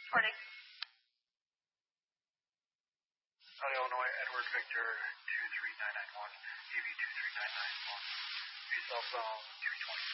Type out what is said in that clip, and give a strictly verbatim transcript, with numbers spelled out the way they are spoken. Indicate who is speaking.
Speaker 1: Morning.
Speaker 2: South Illinois, Edward Victor two three nine nine one, A V two three nine nine one. Your cell phone two twenty.